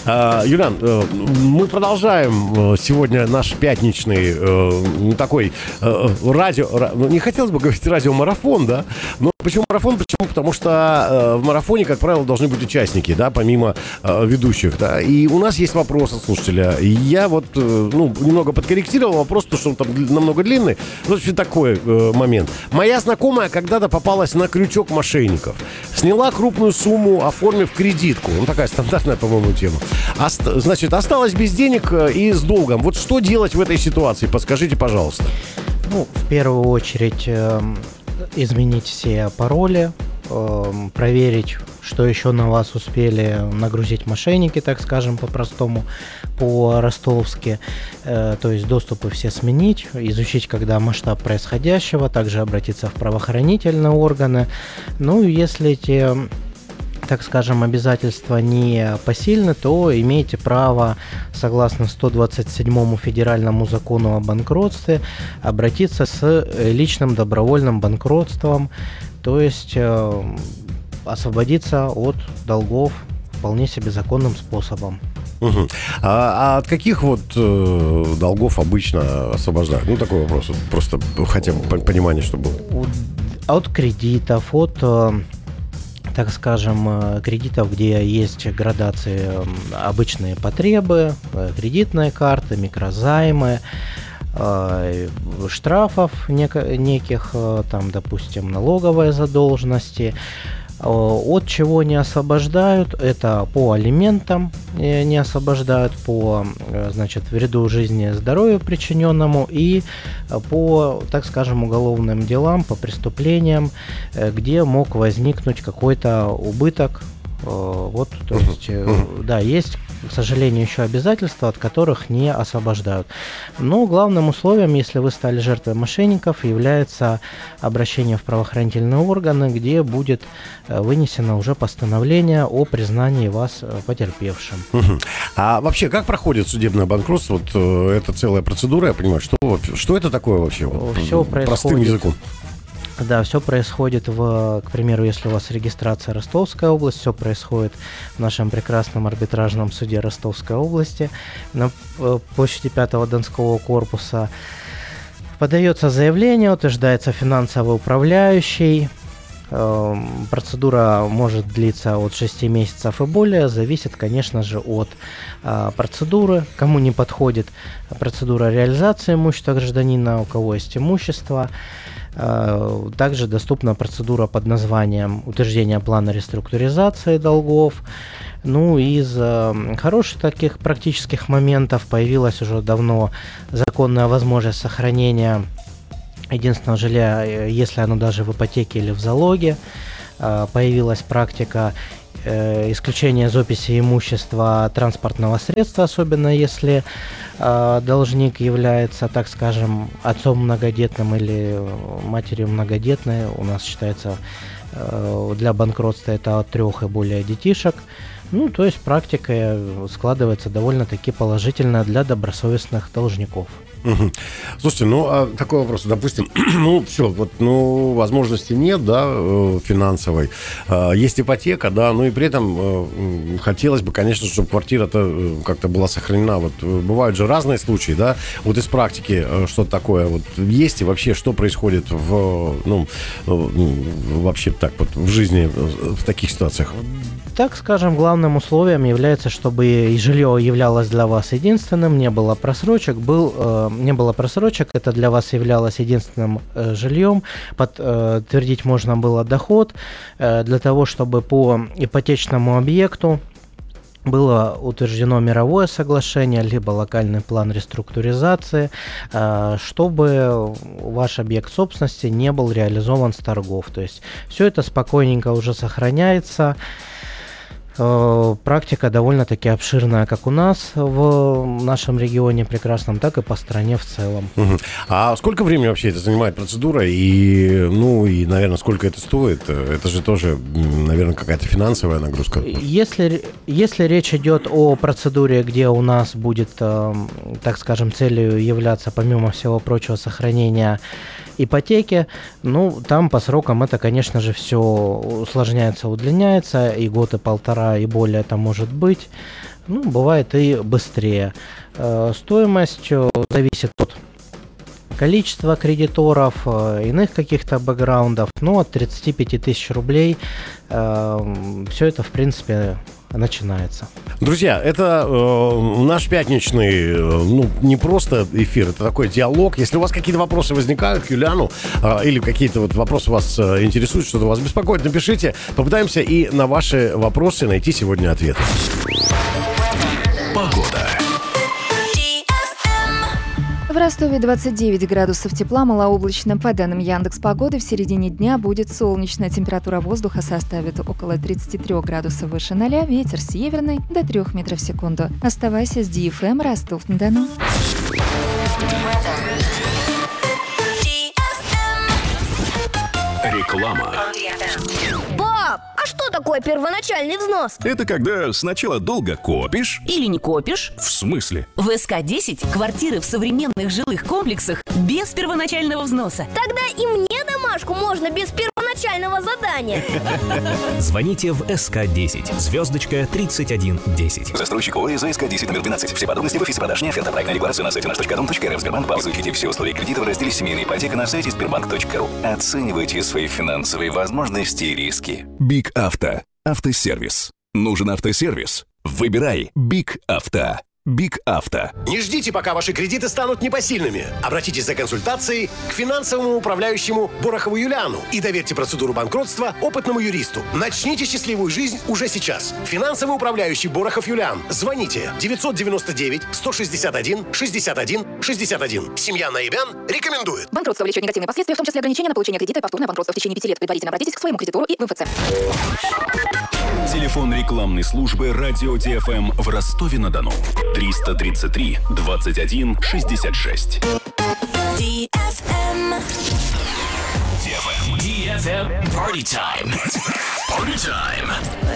Юлиан, мы продолжаем сегодня наш пятничный такой не хотелось бы говорить радиомарафон, да? Но почему марафон? Почему? Потому что в марафоне, как правило, должны быть участники, да, помимо ведущих, да. И у нас есть вопрос от слушателя. Я вот, немного подкорректировал вопрос, потому что он там намного длинный. Вот такой момент. Моя знакомая когда-то попалась на крючок мошенников. Сняла крупную сумму, оформив кредитку. Ну, такая стандартная, по-моему, тема. Значит, осталась без денег и с долгом. Вот что делать в этой ситуации? Подскажите, пожалуйста. В первую очередь изменить все пароли, проверить, что еще на вас успели нагрузить мошенники, так скажем, по-простому, по-ростовски. То есть доступы все сменить, изучить, когда масштаб происходящего, также обратиться в правоохранительные органы. Если эти, так скажем, обязательства не посильны, то имеете право, согласно 127 федеральному закону о банкротстве, обратиться с личным добровольным банкротством, то есть освободиться от долгов вполне себе законным способом. Угу. А от каких долгов обычно освобождают? Такой вопрос, просто хотя бы понимание, чтобы было. От кредитов, от, так скажем, кредитов, где есть градации, обычные потребы, кредитные карты, микрозаймы, штрафов неких, там, допустим, налоговые задолженности. От чего не освобождают, это по алиментам не освобождают, по, вреду жизни и здоровью причиненному, и по, так скажем, уголовным делам, по преступлениям, где мог возникнуть какой-то убыток. То есть, да, есть, к сожалению, еще обязательства, от которых не освобождают. Но главным условием, если вы стали жертвой мошенников, является обращение в правоохранительные органы, где будет вынесено уже постановление о признании вас потерпевшим. А вообще, как проходит судебное банкротство? Это целая процедура, я понимаю. Что это такое вообще? Все происходит простым языком. Да, все происходит к примеру, если у вас регистрация Ростовская область, все происходит в нашем прекрасном арбитражном суде Ростовской области на площади 5-го Донского корпуса. Подается заявление, утверждается финансовый управляющий. Процедура может длиться от 6 месяцев и более, зависит, конечно же, от процедуры, кому не подходит процедура реализации имущества гражданина, у кого есть имущество. Также доступна процедура под названием утверждение плана реструктуризации долгов. Из хороших таких практических моментов появилась уже давно законная возможность сохранения единственного жилья, если оно даже в ипотеке или в залоге. Появилась практика исключения из описи имущества транспортного средства, особенно если должник является, так скажем, отцом многодетным или матерью многодетной. У нас считается для банкротства это от 3 и более детишек. То есть практика складывается довольно-таки положительная для добросовестных должников. Слушайте, такой вопрос. Допустим, возможности нет, да, финансовой. Есть ипотека, да, и при этом хотелось бы, конечно, чтобы квартира-то как-то была сохранена. Бывают же разные случаи, да. Из практики что-то такое есть, и вообще что происходит вообще так в жизни в таких ситуациях? Так скажем, главным условием является, чтобы жилье являлось для вас единственным, не было просрочек, это для вас являлось единственным жильем, подтвердить можно было доход, для того, чтобы по ипотечному объекту было утверждено мировое соглашение, либо локальный план реструктуризации, чтобы ваш объект собственности не был реализован с торгов. То есть все это спокойненько уже сохраняется. Практика довольно-таки обширная, как у нас в нашем регионе прекрасном, так и по стране в целом. А сколько времени вообще это занимает процедура? И, наверное, сколько это стоит? Это же тоже, наверное, какая-то финансовая нагрузка. Если речь идет о процедуре, где у нас будет, так скажем, целью являться, помимо всего прочего, сохранение ипотеки, там по срокам это, конечно же, все усложняется, удлиняется, и год, и полтора, и более это может быть. бывает и быстрее. Стоимость зависит от количества кредиторов, иных каких-то бэкграундов, от 35 тысяч рублей все это, в принципе, начинается. Друзья, это наш пятничный, не просто эфир, это такой диалог. Если у вас какие-то вопросы возникают к Юлиану, или какие-то вот вопросы вас интересуют, что-то вас беспокоит, напишите. Попытаемся и на ваши вопросы найти сегодня ответы. Погода. В Ростове 29 градусов тепла, малооблачно. По данным Яндекс.Погоды, в середине дня будет солнечно. Температура воздуха составит около 33 градусов выше 0, ветер северный до 3 метров в секунду. Оставайся с DFM Ростов-на-Дону. Реклама. Пап, а что такое первоначальный взнос? Это когда сначала долго копишь. Или не копишь? В смысле? В СК-10 квартиры в современных жилых комплексах без первоначального взноса. Тогда и мне домашку можно без первоначального задания. Звоните в СК-10, звездочка 3110. Застройщик ОАЭ за СК-10 номер 12. Все подробности в офисе продаж не оферта. Проектная декларация на сайте наш.дом.рф. Сбербанк. Изучите все условия кредита в разделе «Семейная ипотека» на сайте sberbank.ru. Оценивайте свои финансовые возможности и риски. Биг Авто. Автосервис. Нужен автосервис? Выбирай Биг Авто. Биг Авто. Не ждите, пока ваши кредиты станут непосильными. Обратитесь за консультацией к финансовому управляющему Борохову Юлиану и доверьте процедуру банкротства опытному юристу. Начните счастливую жизнь уже сейчас. Финансовый управляющий Борохов Юлиан. Звоните 999-161-61-61. Семья Наибян рекомендует. Банкротство влечет негативные последствия, в том числе ограничения на получение кредита и повторное банкротство. В течение 5 лет предварительно обратитесь к своему кредитору и в МФЦ. Телефон рекламной службы «Радио ДФМ» в Ростове-на-Дону. 333 21 66. DFM. DFM Party Time. Party Time.